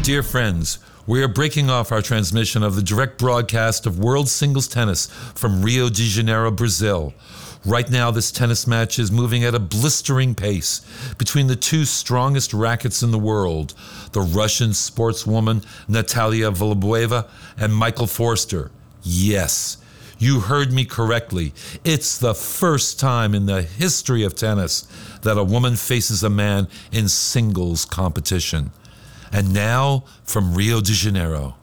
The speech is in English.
Dear friends, we are breaking off our transmission of the direct broadcast of World Singles Tennis from Rio de Janeiro, Brazil. Right now, this tennis match is moving at a blistering pace between the two strongest rackets in the world, the Russian sportswoman Natalia Volobueva and Michael Forster. Yes, you heard me correctly. It's the first time in the history of tennis that a woman faces a man in singles competition. And now, from Rio de Janeiro.